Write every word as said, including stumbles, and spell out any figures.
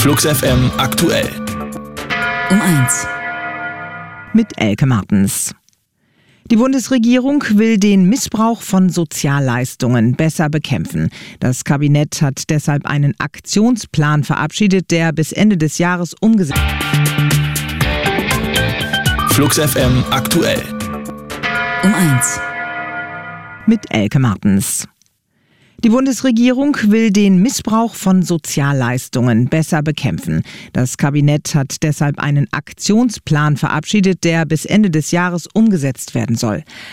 Flux F M aktuell. Um eins. Mit Elke Martens. Die Bundesregierung will den Missbrauch von Sozialleistungen besser bekämpfen. Das Kabinett hat deshalb einen Aktionsplan verabschiedet, der bis Ende des Jahres umgesetzt wird. Flux F M aktuell. Um eins. Mit Elke Martens. Die Bundesregierung will den Missbrauch von Sozialleistungen besser bekämpfen. Das Kabinett hat deshalb einen Aktionsplan verabschiedet, der bis Ende des Jahres umgesetzt werden soll.